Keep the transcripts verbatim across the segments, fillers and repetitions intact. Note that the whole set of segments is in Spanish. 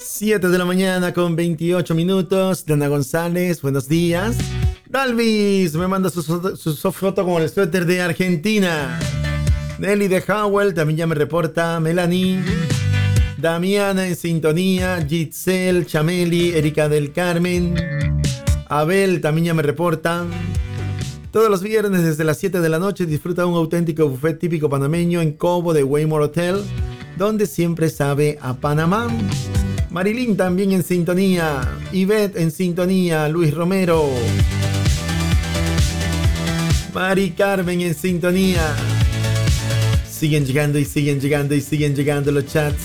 siete de la mañana con veintiocho minutos. Dana González, buenos días. Dalvis me manda su, su, su foto con el suéter de Argentina. Nelly de Howell también ya me reporta. Melanie, Damiana en sintonía. Giselle, Chameli, Erika del Carmen, Abel también ya me reporta. Todos los viernes desde las siete de la noche disfruta un auténtico buffet típico panameño en Cobo de Waymore Hotel, donde siempre sabe a Panamá. Marilyn también en sintonía. Ivette en sintonía. Luis Romero. Mari Carmen en sintonía. Siguen llegando y siguen llegando y siguen llegando los chats.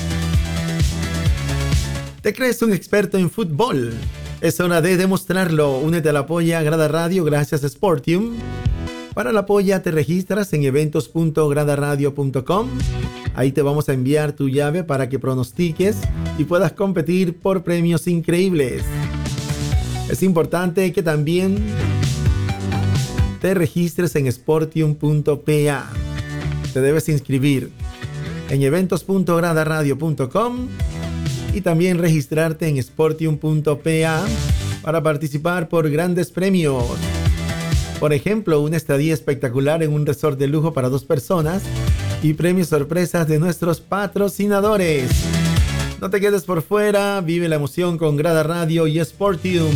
¿Te crees un experto en fútbol? Es hora de demostrarlo. Únete a la Polla Grada Radio gracias a Sportium. Para la Polla te registras en eventos punto grada radio punto com. Ahí te vamos a enviar tu llave para que pronostiques y puedas competir por premios increíbles. Es importante que también te registres en sportium punto p a. Te debes inscribir en eventos punto grada radio punto com y también registrarte en sportium punto p a para participar por grandes premios. Por ejemplo, una estadía espectacular en un resort de lujo para dos personas y premios sorpresas de nuestros patrocinadores. No te quedes por fuera, vive la emoción con Grada Radio y Sportium.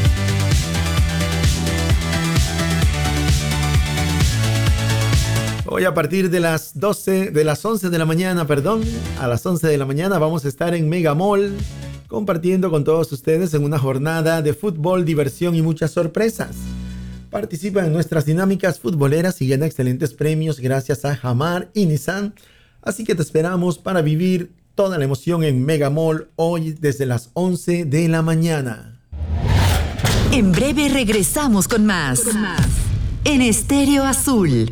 Hoy a partir de las doce, de las once de la mañana, perdón, a las once de la mañana vamos a estar en Mega Mall compartiendo con todos ustedes en una jornada de fútbol, diversión y muchas sorpresas. Participa en nuestras dinámicas futboleras y gana excelentes premios gracias a Jamar y Nissan. Así que te esperamos para vivir toda la emoción en Mega Mall hoy desde las once de la mañana. En breve regresamos con más. Con más. En Estéreo Azul.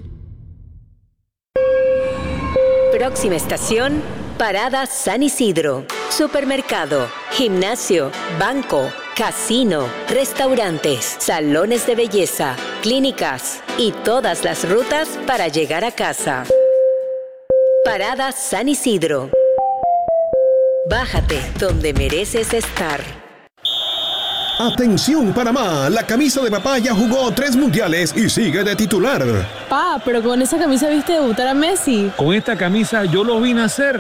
Próxima estación, Parada San Isidro. Supermercado, gimnasio, banco, casino, restaurantes, salones de belleza, clínicas y todas las rutas para llegar a casa. Parada San Isidro. Bájate donde mereces estar. Atención Panamá, la camisa de papá ya jugó tres mundiales y sigue de titular. Pa, pero con esa camisa viste debutar a Messi. Con esta camisa yo lo vine a hacer.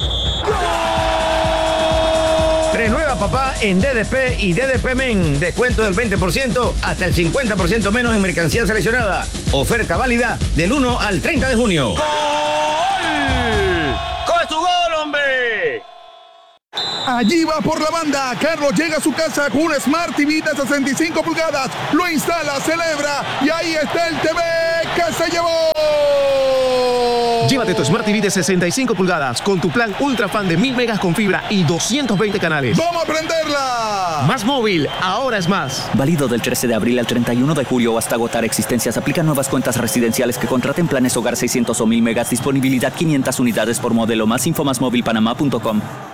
Renueva papá en D D P y D D P Men. Descuento del veinte por ciento hasta el cincuenta por ciento menos en mercancía seleccionada. Oferta válida del uno al treinta de junio. ¡Gol! ¡Coge tu gol, hombre! Allí va por la banda. Carlos llega a su casa con un Smart T V de sesenta y cinco pulgadas. Lo instala, celebra y ahí está el T V que se llevó. Llévate tu Smart T V de sesenta y cinco pulgadas con tu plan Ultra Fan de mil megas con fibra y doscientos veinte canales. ¡Vamos a prenderla! Más móvil, ahora es más. Válido del trece de abril al treinta y uno de julio o hasta agotar existencias. Aplican nuevas cuentas residenciales que contraten planes hogar seiscientos o mil megas. Disponibilidad quinientas unidades por modelo. Más info más móvil panamá punto com.